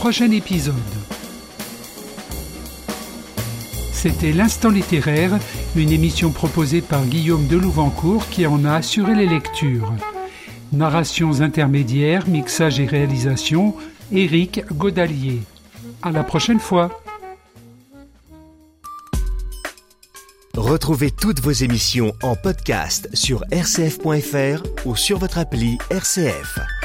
prochain épisode. C'était l'Instant littéraire, une émission proposée par Guillaume Delouvancourt qui en a assuré les lectures. Narrations intermédiaires, mixage et réalisation, Éric Godalier. À la prochaine fois. Retrouvez toutes vos émissions en podcast sur rcf.fr ou sur votre appli RCF.